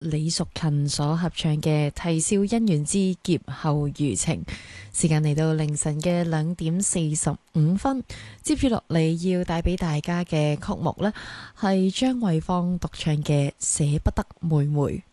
李淑勤所合唱嘅《啼笑姻緣之劫後餘情》。時間嚟到凌晨嘅2:45，接住落嚟要帶俾大家嘅曲目呢，係張惠芳獨唱嘅《捨不得妹妹》。